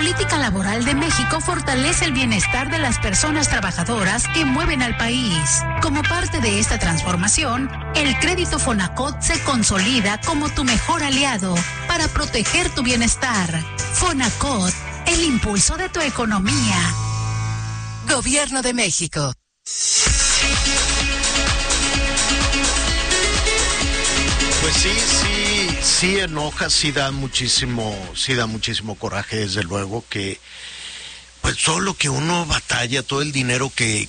política laboral de México fortalece el bienestar de las personas trabajadoras que mueven al país. Como parte de esta transformación, el crédito Fonacot se consolida como tu mejor aliado para proteger tu bienestar. Fonacot, el impulso de tu economía. Gobierno de México. Pues sí enoja, sí da muchísimo coraje, desde luego, que pues todo lo que uno batalla, todo el dinero que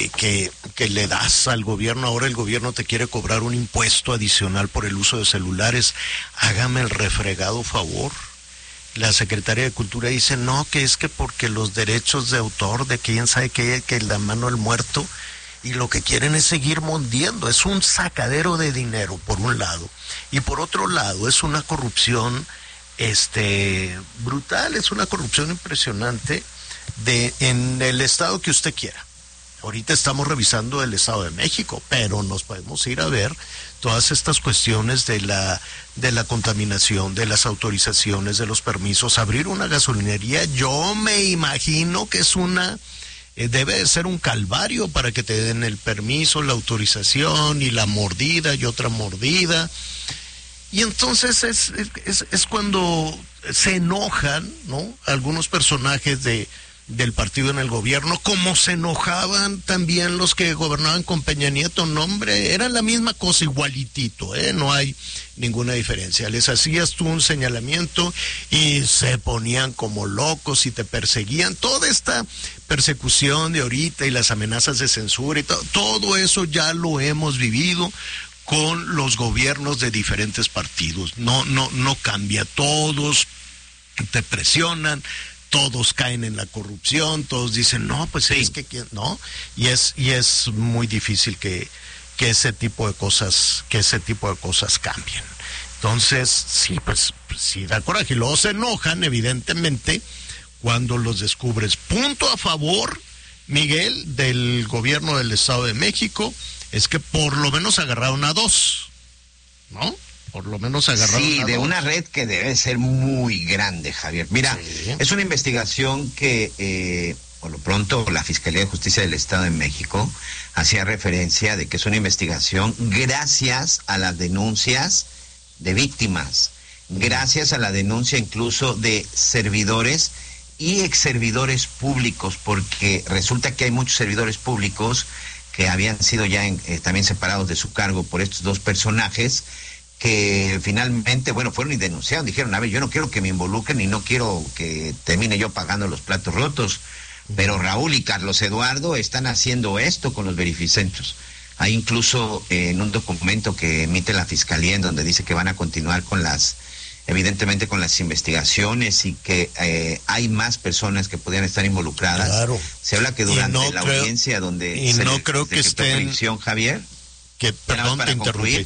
le das al gobierno, ahora el gobierno te quiere cobrar un impuesto adicional por el uso de celulares. Hágame el refregado favor. La Secretaría de Cultura dice, no, que es que porque los derechos de autor, de quién sabe qué, que la mano del muerto, y lo que quieren es seguir mondiendo. Es un sacadero de dinero, por un lado, y por otro lado es una corrupción brutal, es una corrupción impresionante en el estado que usted quiera. Ahorita estamos revisando el Estado de México, pero nos podemos ir a ver todas estas cuestiones de la contaminación, de las autorizaciones, de los permisos. Abrir una gasolinería, yo me imagino que es debe de ser un calvario para que te den el permiso, la autorización y la mordida y otra mordida. Y entonces es cuando se enojan, ¿no?, algunos personajes del partido en el gobierno, como se enojaban también los que gobernaban con Peña Nieto. No, hombre, era la misma cosa, igualitito, no hay ninguna diferencia. Les hacías tú un señalamiento y se ponían como locos y te perseguían. Toda esta persecución de ahorita y las amenazas de censura y todo eso ya lo hemos vivido con los gobiernos de diferentes partidos. No cambia, todos te presionan, todos caen en la corrupción, todos dicen, no, pues sí, es que no, y es muy difícil que ese tipo de cosas cambien. Entonces, sí, pues sí da coraje, y luego se enojan, evidentemente, cuando los descubres. Punto a favor, Miguel, del gobierno del Estado de México, es que por lo menos agarraron a 2, ¿no? Por lo menos agarraron a 2. Sí, de una red que debe ser muy grande, Javier. Mira, sí, es una investigación que, por lo pronto, la Fiscalía de Justicia del Estado de México hacía referencia de que es una investigación gracias a las denuncias de víctimas, gracias a la denuncia incluso de servidores y exservidores públicos, porque resulta que hay muchos servidores públicos que habían sido ya también separados de su cargo por estos dos personajes, que finalmente, fueron y denunciaron, dijeron, a ver, yo no quiero que me involucren y no quiero que termine yo pagando los platos rotos, pero Raúl y Carlos Eduardo están haciendo esto con los verificentros. Hay incluso en un documento que emite la Fiscalía en donde dice que van a continuar evidentemente con las investigaciones, y que hay más personas que podrían estar involucradas. Claro. Se habla que durante audiencia donde y no creo que estén prisión, Javier, que perdón te interrumpí.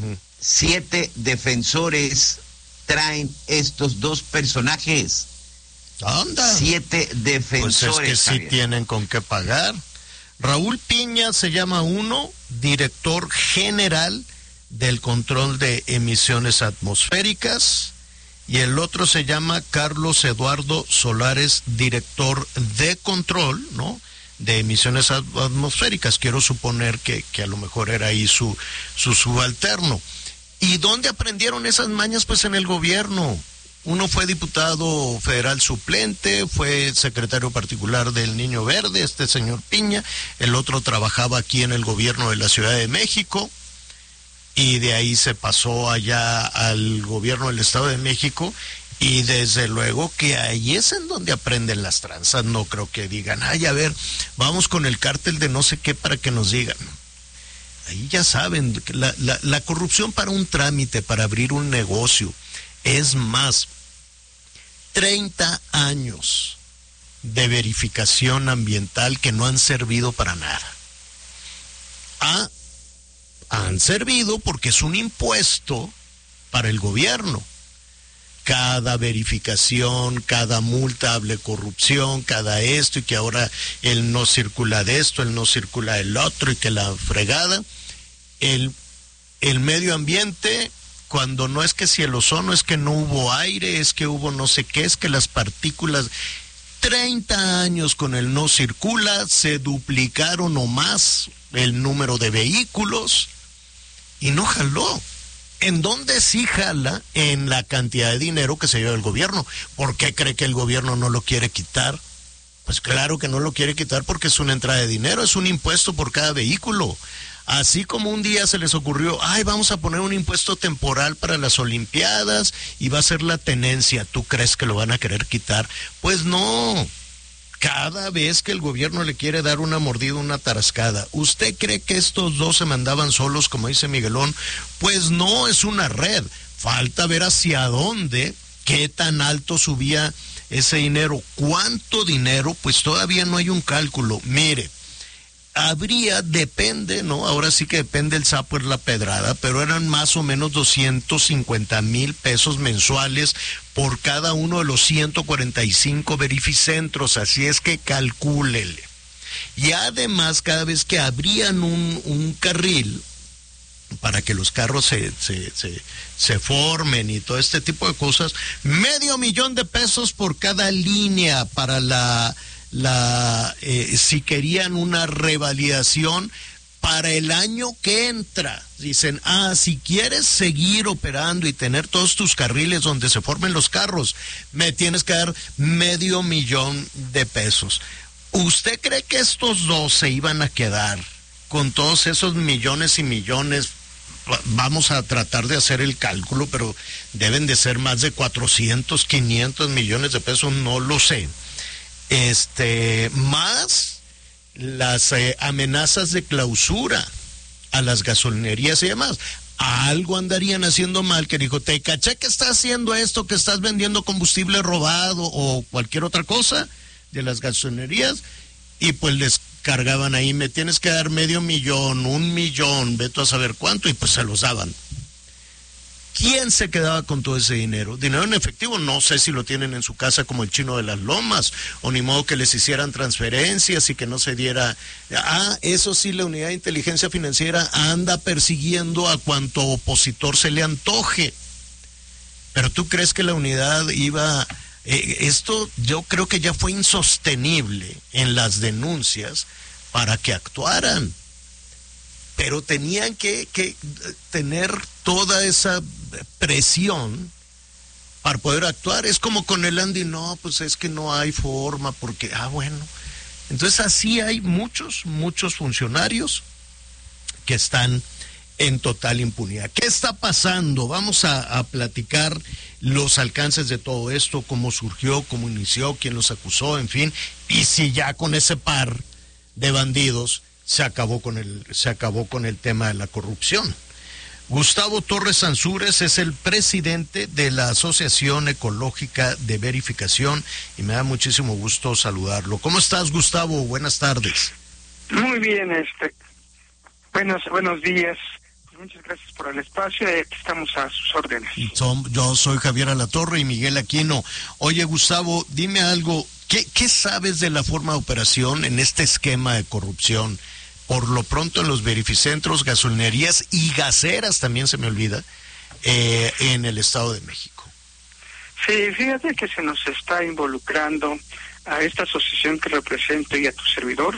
7 defensores traen estos dos personajes. Anda. 7 defensores. Pues es que Javier, sí tienen con qué pagar. Raúl Piña se llama uno, director general del control de emisiones atmosféricas, y el otro se llama Carlos Eduardo Solares, director de control, ¿no?, de emisiones atmosféricas. Quiero suponer que a lo mejor era ahí su subalterno. ¿Y dónde aprendieron esas mañas? Pues en el gobierno. Uno fue diputado federal suplente, fue secretario particular del Niño Verde, este señor Piña. El otro trabajaba aquí en el gobierno de la Ciudad de México, y de ahí se pasó allá al gobierno del Estado de México, y desde luego que ahí es en donde aprenden las tranzas. No creo que digan, ay, a ver, vamos con el cártel de no sé qué para que nos digan. Ahí ya saben, la corrupción para un trámite, para abrir un negocio, es más, 30 años de verificación ambiental que no han servido para nada. Han servido porque es un impuesto para el gobierno. Cada verificación, cada multa hable corrupción, cada esto, y que ahora él no circula de esto, él no circula del otro, y que la fregada. El medio ambiente cuando no es que si el ozono, es que no hubo aire, es que hubo no sé qué, es que las partículas, 30 años con el no circula, se duplicaron o más el número de vehículos y no jaló. ¿En dónde sí jala? En la cantidad de dinero que se lleva el gobierno. ¿Por qué cree que el gobierno no lo quiere quitar? Pues claro que no lo quiere quitar porque es una entrada de dinero, es un impuesto por cada vehículo. Así como un día se les ocurrió, vamos a poner un impuesto temporal para las Olimpiadas y va a ser la tenencia. ¿Tú crees que lo van a querer quitar? Pues no. Cada vez que el gobierno le quiere dar una mordida, una tarascada. ¿Usted cree que estos dos se mandaban solos, como dice Miguelón? Pues no, es una red. Falta ver hacia dónde, qué tan alto subía ese dinero. ¿Cuánto dinero? Pues todavía no hay un cálculo. Mire, depende, ¿no? Ahora sí que depende el sapo es la pedrada, pero eran más o menos 250,000 pesos mensuales por cada uno de los 145 verificentros, así es que calcúlele. Y además, cada vez que abrían un carril para que los carros se formen y todo este tipo de cosas, $500,000 por cada línea para si querían una revalidación para el año que entra. Dicen, si quieres seguir operando y tener todos tus carriles donde se formen los carros, me tienes que dar $500,000. ¿Usted cree que estos dos se iban a quedar con todos esos millones y millones? Vamos a tratar de hacer el cálculo, pero deben de ser más de 400, 500 millones de pesos, no lo sé. Más las amenazas de clausura a las gasolinerías y demás. Algo andarían haciendo mal, que dijo, te caché que estás haciendo esto, que estás vendiendo combustible robado o cualquier otra cosa de las gasolinerías, y pues les cargaban ahí, me tienes que dar $500,000, $1,000,000, ve tú a saber cuánto, y pues se los daban. ¿Quién se quedaba con todo ese dinero? Dinero en efectivo, no sé si lo tienen en su casa como el Chino de las Lomas, o ni modo que les hicieran transferencias y que no se diera. Eso sí, la Unidad de Inteligencia Financiera anda persiguiendo a cuanto opositor se le antoje. Pero ¿tú crees que la unidad iba? Esto yo creo que ya fue insostenible en las denuncias para que actuaran. Pero tenían que tener toda esa presión para poder actuar. Es como con el Andy, no, pues es que no hay forma, porque, bueno. Entonces así hay muchos funcionarios que están en total impunidad. ¿Qué está pasando? Vamos a platicar los alcances de todo esto, cómo surgió, cómo inició, quién los acusó, en fin, y si ya con ese par de bandidos se acabó con el tema de la corrupción. Gustavo Torres Ansúrez es el presidente de la Asociación Ecológica de Verificación y me da muchísimo gusto saludarlo. ¿Cómo estás, Gustavo? Buenas tardes. Muy bien, buenos días. Muchas gracias por el espacio y aquí estamos a sus órdenes. Yo soy Javier Alatorre y Miguel Aquino. Oye, Gustavo, dime algo. ¿Qué sabes de la forma de operación en este esquema de corrupción? Por lo pronto en los verificentros, gasolinerías y gaseras, también se me olvida, en el Estado de México. Sí, fíjate que se nos está involucrando a esta asociación que represento y a tu servidor,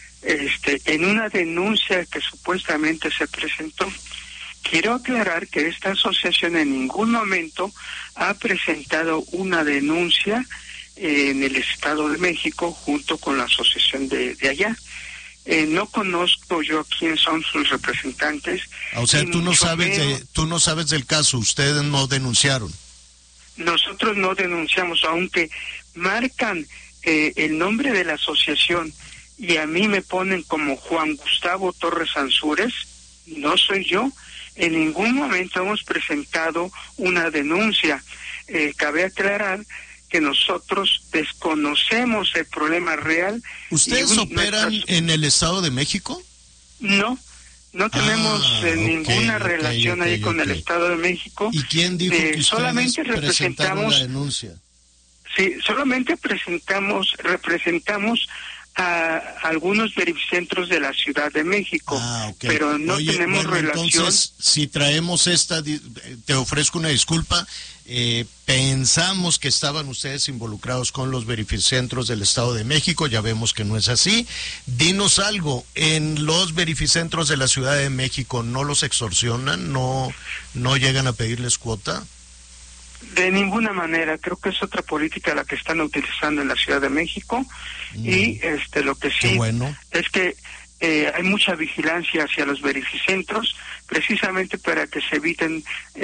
en una denuncia que supuestamente se presentó. Quiero aclarar que esta asociación en ningún momento ha presentado una denuncia en el Estado de México junto con la asociación de allá. No conozco yo quién son sus representantes. O sea, tú no sabes del caso, ustedes no denunciaron. Nosotros no denunciamos, aunque marcan el nombre de la asociación y a mí me ponen como Juan Gustavo Torres Ansúrez, no soy yo. En ningún momento hemos presentado una denuncia. Cabe aclarar que nosotros desconocemos el problema real. ¿Ustedes operan en el Estado de México? No tenemos ninguna relación ahí con el Estado de México. ¿Y quién dijo que ustedes solamente presentaron la denuncia? Sí, solamente representamos a algunos verificentros de la Ciudad de México, Okay. pero no tenemos relación. Entonces, si traemos te ofrezco una disculpa. Pensamos que estaban ustedes involucrados con los verificentros del Estado de México, ya vemos que no es así. Dinos algo, ¿en los verificentros de la Ciudad de México no los extorsionan, no llegan a pedirles cuota? De ninguna manera, creo que es otra política la que están utilizando en la Ciudad de México y lo que sí es que hay mucha vigilancia hacia los verificentros, precisamente para que se eviten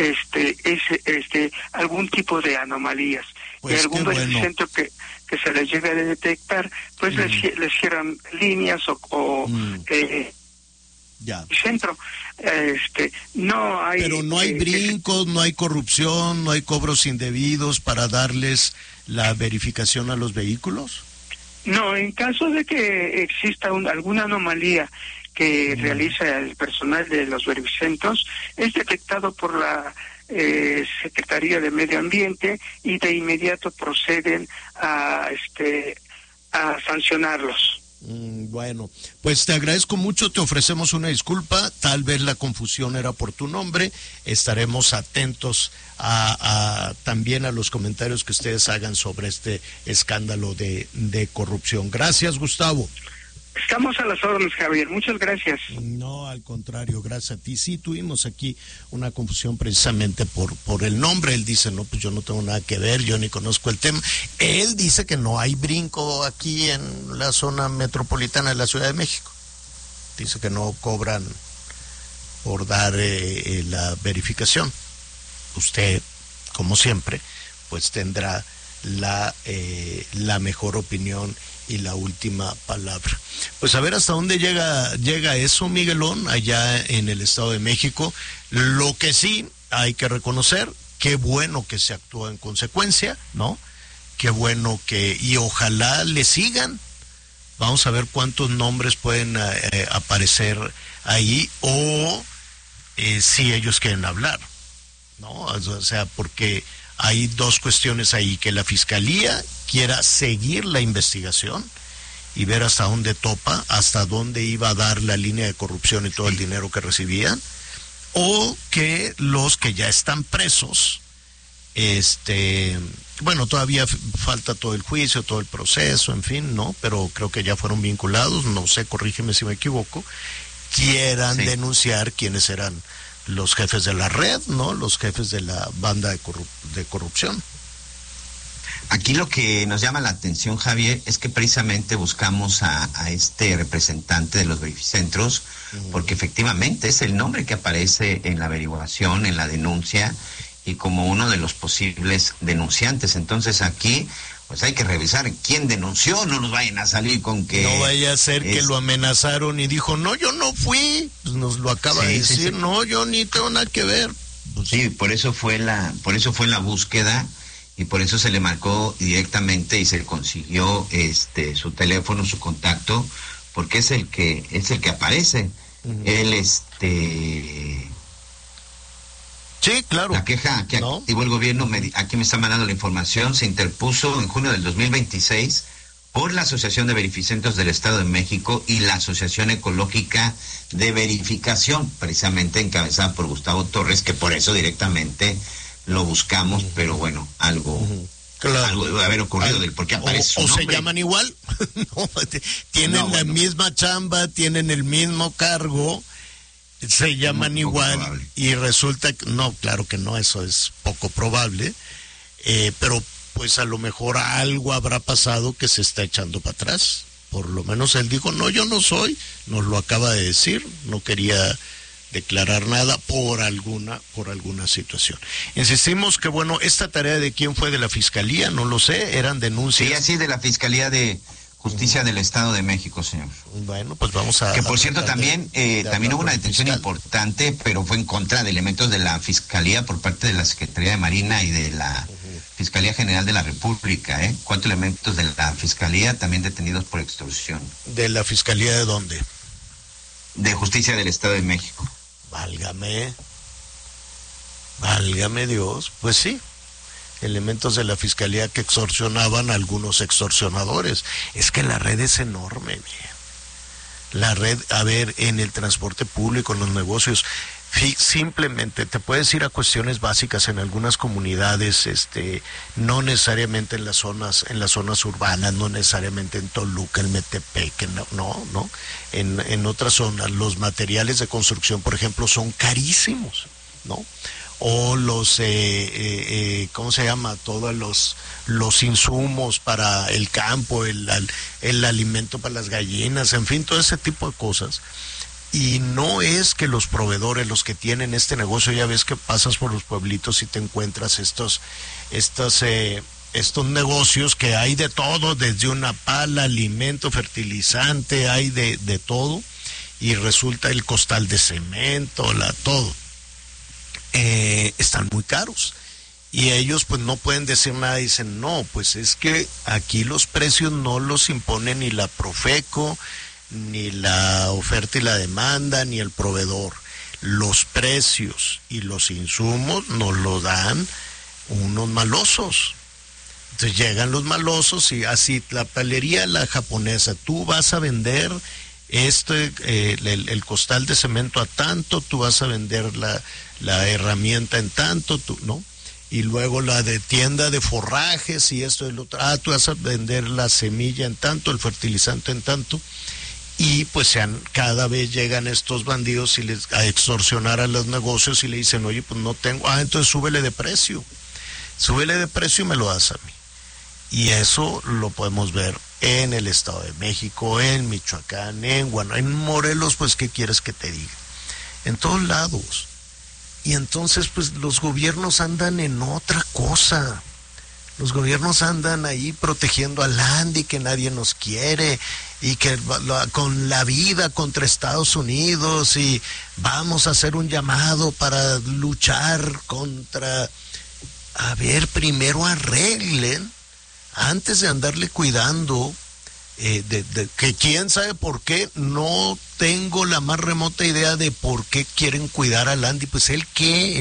algún tipo de anomalías. Pues y algún verificentro que se les llegue a detectar, pues les cierran líneas o ya. Centro, no hay. Pero no hay brincos, no hay corrupción, no hay cobros indebidos para darles la verificación a los vehículos. No, en caso de que exista alguna anomalía que realiza el personal de los verificentros, es detectado por la Secretaría de Medio Ambiente y de inmediato proceden a sancionarlos. Bueno, pues te agradezco mucho, te ofrecemos una disculpa, tal vez la confusión era por tu nombre, estaremos atentos también a los comentarios que ustedes hagan sobre este escándalo de corrupción. Gracias, Gustavo. Estamos a las órdenes, Javier. Muchas gracias. No, al contrario, gracias a ti. Sí, tuvimos aquí una confusión precisamente por el nombre. Él dice, no, pues yo no tengo nada que ver, yo ni conozco el tema. Él dice que no hay brinco aquí en la zona metropolitana de la Ciudad de México. Dice que no cobran por dar la verificación. Usted, como siempre, pues tendrá la mejor opinión y la última palabra. Pues a ver hasta dónde llega eso, Miguelón, allá en el Estado de México. Lo que sí hay que reconocer, qué bueno que se actúa en consecuencia, ¿no? Qué bueno y ojalá le sigan. Vamos a ver cuántos nombres pueden aparecer ahí o si ellos quieren hablar, ¿no? O sea, porque hay dos cuestiones ahí, que la Fiscalía quiera seguir la investigación y ver hasta dónde topa, hasta dónde iba a dar la línea de corrupción y todo el dinero que recibían, o que los que ya están presos, bueno, todavía falta todo el juicio, todo el proceso, en fin, ¿no? Pero creo que ya fueron vinculados, no sé, corrígeme si me equivoco, quieran denunciar quiénes eran los jefes de la red, ¿no? Los jefes de la banda de corrupción. Aquí lo que nos llama la atención, Javier, es que precisamente buscamos a este representante de los verificentros, porque efectivamente es el nombre que aparece en la averiguación, en la denuncia, y como uno de los posibles denunciantes. Entonces aquí, pues hay que revisar quién denunció, no nos vayan a salir con que... No vaya a ser que lo amenazaron y dijo, no, yo no fui, pues nos lo acaba de decir, no, yo ni tengo nada que ver. Pues, sí, por eso fue la búsqueda, y por eso se le marcó directamente y se consiguió su teléfono, su contacto, porque es el que aparece. Él sí, claro. La queja que activó el gobierno, aquí me está mandando la información, se interpuso en junio del 2026 por la Asociación de Verificentros del Estado de México y la Asociación Ecológica de Verificación, precisamente encabezada por Gustavo Torres, que por eso directamente lo buscamos, pero bueno, algo debe haber ocurrido del por qué aparece su nombre. Se llaman igual, no, tienen la misma chamba, tienen el mismo cargo, se llaman igual probable. Y resulta que no, claro que no, eso es poco probable, pero pues a lo mejor algo habrá pasado que se está echando para atrás. Por lo menos él dijo, no, yo no soy, nos lo acaba de decir, no quería declarar nada por alguna situación. Insistimos que bueno, esta tarea de quién fue, de la Fiscalía, no lo sé, eran denuncias. Sí, así de la Fiscalía de Justicia del Estado de México, señor. Bueno, pues vamos a... Que por cierto también hubo una detención importante, pero fue en contra de elementos de la Fiscalía por parte de la Secretaría de Marina y de la Fiscalía General de la República, 4 elementos de la Fiscalía también detenidos por extorsión. ¿De la Fiscalía de dónde? De Justicia del Estado de México. Válgame Dios, pues sí, elementos de la fiscalía que extorsionaban a algunos extorsionadores. Es que la red es enorme, mira. La red, a ver, en el transporte público, en los negocios, simplemente te puedes ir a cuestiones básicas en algunas comunidades, no necesariamente en las zonas urbanas, no necesariamente en Toluca, en Metepec, no, en otras zonas los materiales de construcción, por ejemplo, son carísimos, ¿no? O los ¿cómo se llama? Todos los insumos para el campo, el alimento para las gallinas, en fin, todo ese tipo de cosas. Y no es que los proveedores, los que tienen este negocio, ya ves que pasas por los pueblitos y te encuentras estos negocios que hay de todo, desde una pala, alimento, fertilizante, hay de todo, y resulta el costal de cemento, todo. Están muy caros. Y ellos pues no pueden decir nada, dicen, no, pues es que aquí los precios no los impone ni la Profeco, ni la oferta y la demanda, ni el proveedor. Los precios y los insumos nos lo dan unos malosos. Entonces llegan los malosos y así, la palería la japonesa, tú vas a vender el costal de cemento a tanto, tú vas a vender la herramienta en tanto, ¿no? Y luego la de tienda de forrajes y esto y lo otro, tú vas a vender la semilla en tanto, el fertilizante en tanto. Y pues cada vez llegan estos bandidos a extorsionar a los negocios y le dicen, oye, pues no tengo, entonces súbele de precio y me lo das a mí. Y eso lo podemos ver en el Estado de México, en Michoacán, en Morelos, pues ¿qué quieres que te diga? En todos lados. Y entonces pues los gobiernos andan en otra cosa. Los gobiernos andan ahí protegiendo al Andy, que nadie nos quiere, y que con la vida contra Estados Unidos, y vamos a hacer un llamado para luchar contra... A ver, primero arreglen, antes de andarle cuidando, que quién sabe por qué, no tengo la más remota idea de por qué quieren cuidar al Andy. Pues ¿él qué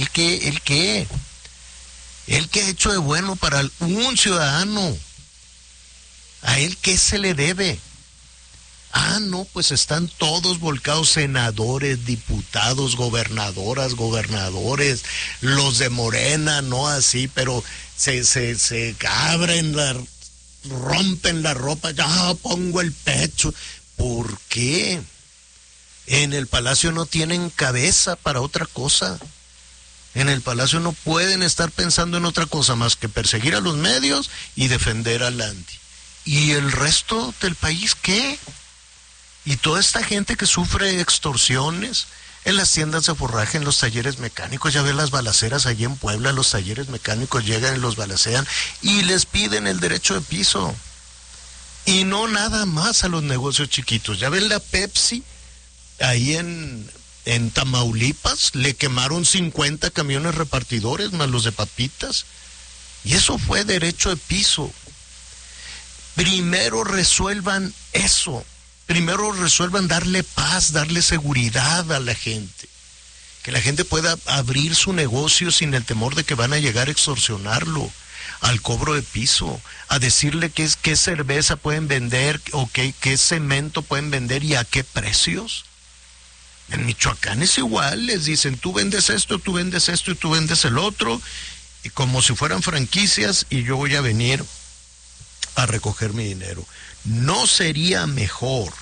ha hecho de bueno para un ciudadano? ¿A él qué se le debe? No, pues están todos volcados, senadores, diputados, gobernadoras, gobernadores, los de Morena, no así, pero se abren, rompen la ropa, ya pongo el pecho. ¿Por qué? En el Palacio no tienen cabeza para otra cosa. En el Palacio no pueden estar pensando en otra cosa más que perseguir a los medios y defender al Andy. ¿Y el resto del país qué? Y toda esta gente que sufre extorsiones en las tiendas de forraje, en los talleres mecánicos, ya ven las balaceras allí en Puebla, los talleres mecánicos llegan y los balacean y les piden el derecho de piso. Y no nada más a los negocios chiquitos. Ya ven la Pepsi, ahí en Tamaulipas, le quemaron 50 camiones repartidores, más los de papitas. Y eso fue derecho de piso. Primero resuelvan eso. Primero resuelvan darle paz, darle seguridad a la gente. Que la gente pueda abrir su negocio sin el temor de que van a llegar a extorsionarlo, al cobro de piso, a decirle qué cerveza pueden vender o qué cemento pueden vender y a qué precios. En Michoacán es igual, les dicen, tú vendes esto y tú vendes el otro, y como si fueran franquicias, y yo voy a venir a recoger mi dinero. ¿No sería mejor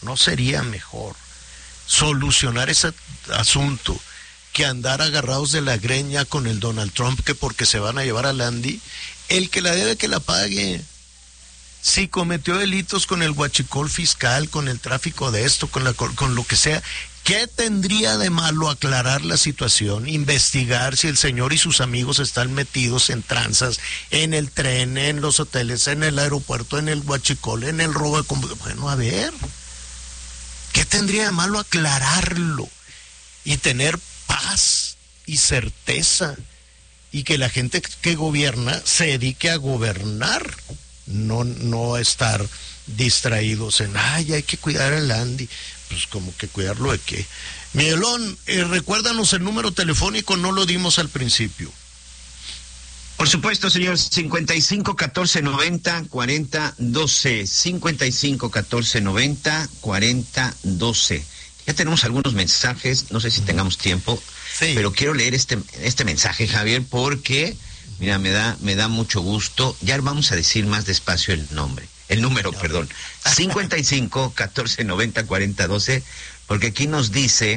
solucionar ese asunto que andar agarrados de la greña con el Donald Trump, que porque se van a llevar al Andy? El que la debe, que la pague. Si cometió delitos con el huachicol fiscal, con el tráfico de esto, con lo que sea, ¿qué tendría de malo aclarar la situación, investigar si el señor y sus amigos están metidos en tranzas, en el tren, en los hoteles, en el aeropuerto, en el huachicol, en el robo de combustible? Bueno, a ver, ¿qué tendría de malo aclararlo y tener paz y certeza, y que la gente que gobierna se dedique a gobernar, no estar distraídos en, hay que cuidar al Andy? Pues como que cuidarlo de qué. Miguelón, recuérdanos el número telefónico, no lo dimos al principio. Por supuesto, señor, 55 14 90 40 12, 55 14 90 40 12. Ya tenemos algunos mensajes, no sé si tengamos tiempo, sí, pero quiero leer este mensaje, Javier, porque, mira, me da mucho gusto. Ya vamos a decir más despacio el número, perdón. 55 14 90 40 12, porque aquí nos dice,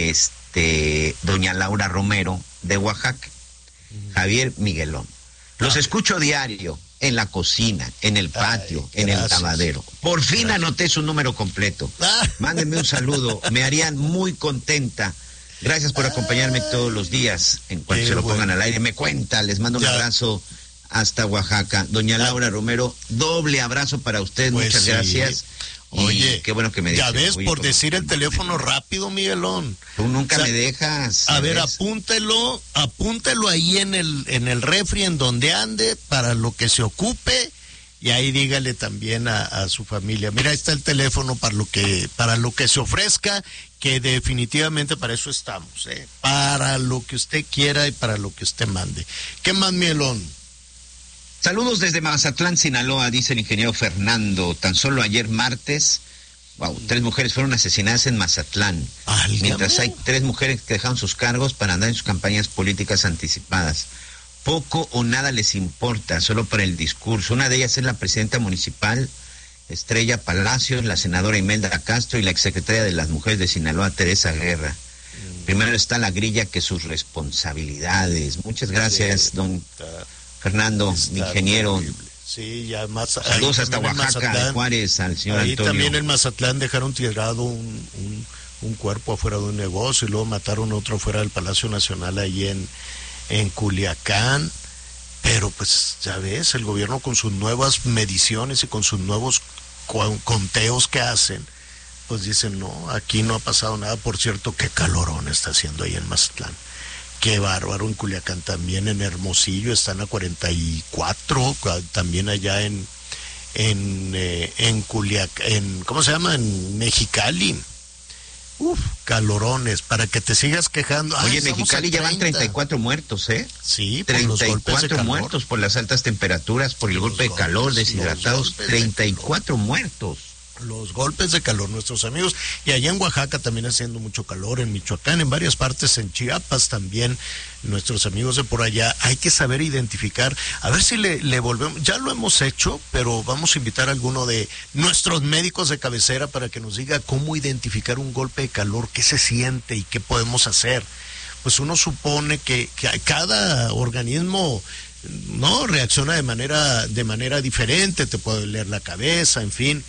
doña Laura Romero, de Oaxaca. Javier Miguelón, los escucho diario, en la cocina, en el patio, en el lavadero. Por fin anoté su número completo. Mándenme un saludo, me harían muy contenta. Gracias por acompañarme todos los días. En cuanto se lo pongan al aire, me cuenta. Les mando un abrazo hasta Oaxaca. Doña Laura Romero, doble abrazo para usted, pues muchas gracias. Oye, qué bueno que me dices. Ya ves, por decir el teléfono rápido, Miguelón. Tú nunca me dejas. A ver, apúntelo ahí en el refri, en donde ande, para lo que se ocupe, y ahí dígale también a su familia. Mira, ahí está el teléfono para lo que se ofrezca, que definitivamente para eso estamos, para lo que usted quiera y para lo que usted mande. ¿Qué más, Miguelón? Saludos desde Mazatlán, Sinaloa, dice el ingeniero Fernando. Tan solo ayer martes, 3 mujeres fueron asesinadas en Mazatlán. Mientras hay 3 mujeres que dejaron sus cargos para andar en sus campañas políticas anticipadas. Poco o nada les importa, solo para el discurso. Una de ellas es la presidenta municipal, Estrella Palacios, la senadora Imelda Castro y la exsecretaria de las Mujeres de Sinaloa, Teresa Guerra. Primero está la grilla que sus responsabilidades. Muchas gracias, don Fernando, ingeniero. Sí, ya más. Saludos hasta Oaxaca, de Juárez, al señor ahí Antonio. También en Mazatlán dejaron tirado un cuerpo afuera de un negocio y luego mataron otro fuera del Palacio Nacional ahí en Culiacán. Pero pues ya ves, el gobierno con sus nuevas mediciones y con sus nuevos conteos que hacen, pues dicen, no, aquí no ha pasado nada. Por cierto, qué calorón está haciendo ahí en Mazatlán. Qué bárbaro. En Culiacán también, en Hermosillo están a 44, también allá en Culiacán, ¿cómo se llama? En Mexicali. Calorones, para que te sigas quejando. Oye, en Mexicali ya van 34 muertos, Sí, por 34 muertos por las altas temperaturas, por el golpe de calor, deshidratados, 34 muertos. Los golpes de calor, nuestros amigos, y allá en Oaxaca también haciendo mucho calor, en Michoacán, en varias partes, en Chiapas también, nuestros amigos de por allá. Hay que saber identificar, a ver si le volvemos, ya lo hemos hecho, pero vamos a invitar a alguno de nuestros médicos de cabecera para que nos diga cómo identificar un golpe de calor, qué se siente y qué podemos hacer. Pues uno supone que cada organismo no reacciona de manera diferente, te puede doler la cabeza, en fin.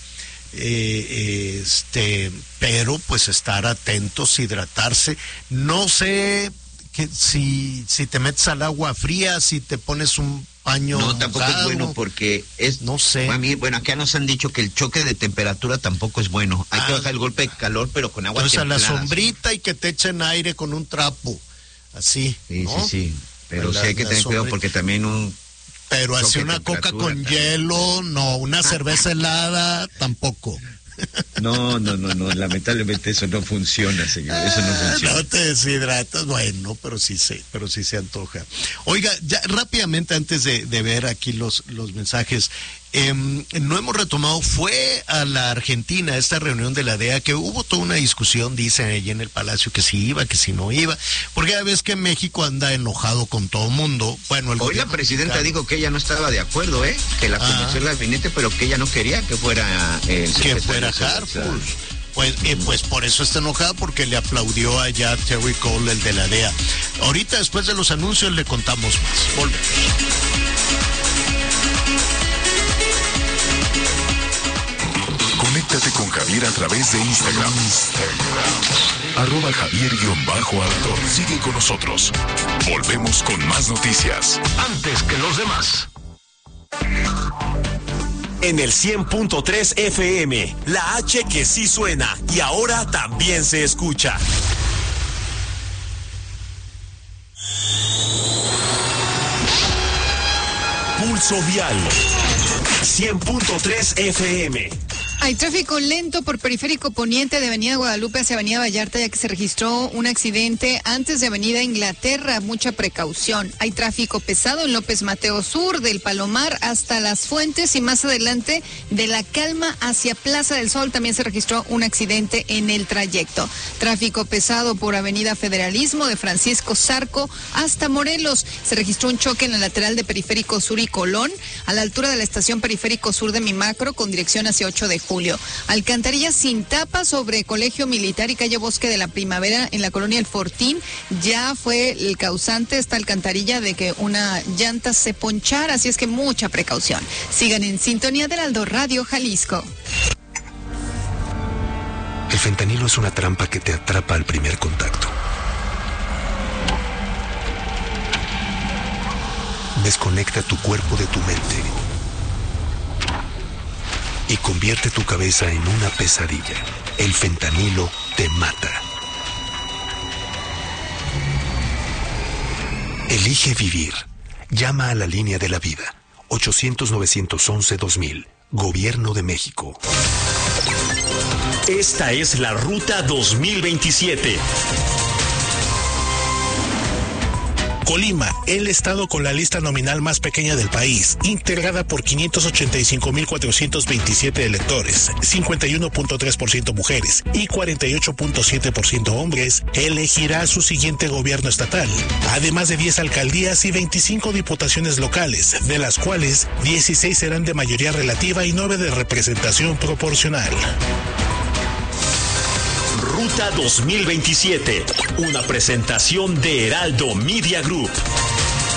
Pero pues estar atentos, hidratarse. No sé que si te metes al agua fría, si te pones un paño. No, tampoco es bueno porque no sé. Acá nos han dicho que el choque de temperatura tampoco es bueno. Hay que bajar el golpe de calor, pero con agua templada. Pues a la sombrita y que te echen aire con un trapo, así. Sí, ¿no? Sí. Pero sí hay que tener cuidado porque también pero así una coca con hielo, no, una cerveza helada, tampoco. No, lamentablemente eso no funciona, señor, eso no funciona. No te deshidratas, bueno, pero sí se antoja. Oiga, ya rápidamente antes de ver aquí los mensajes, no hemos retomado, fue a la Argentina esta reunión de la DEA, que hubo toda una discusión, dicen allí en el Palacio, que si iba, que si no iba, porque ya ves que México anda enojado con todo mundo. Bueno, hoy la presidenta dijo que ella no estaba de acuerdo, que la convenció el gabinete, pero que ella no quería que fuera el secretario. Harfuch. Pues por eso está enojada, porque le aplaudió allá a Terry Cole, el de la DEA. Ahorita, después de los anuncios, le contamos más. Volvemos. Conéctate con Javier a través de Instagram. @Javier_Alator. Sigue con nosotros. Volvemos con más noticias. Antes que los demás. En el 100.3 FM, la H que sí suena y ahora también se escucha. Pulso Vial, 100.3 FM. Hay tráfico lento por Periférico Poniente de Avenida Guadalupe hacia Avenida Vallarta, ya que se registró un accidente antes de Avenida Inglaterra. Mucha precaución. Hay tráfico pesado en López Mateo Sur, del Palomar hasta Las Fuentes, y más adelante de La Calma hacia Plaza del Sol también se registró un accidente en el trayecto. Tráfico pesado por Avenida Federalismo de Francisco Zarco hasta Morelos. Se registró un choque en la lateral de Periférico Sur y Colón, a la altura de la estación Periférico Sur de Mimacro, con dirección hacia 8 de julio. Alcantarilla sin tapa sobre Colegio Militar y calle Bosque de la Primavera en la colonia El Fortín. Ya fue el causante esta alcantarilla de que una llanta se ponchara, así es que mucha precaución. Sigan en sintonía del Heraldo Radio Jalisco. El fentanilo es una trampa que te atrapa al primer contacto. Desconecta tu cuerpo de tu mente y convierte tu cabeza en una pesadilla. El fentanilo te mata. Elige vivir. Llama a la línea de la vida. 800-911-2000. Gobierno de México. Esta es la Ruta 2027. Colima, el estado con la lista nominal más pequeña del país, integrada por 585.427 electores, 51.3% mujeres y 48.7% hombres, elegirá su siguiente gobierno estatal, además de 10 alcaldías y 25 diputaciones locales, de las cuales 16 serán de mayoría relativa y 9 de representación proporcional. Ruta 2027, una presentación de Heraldo Media Group.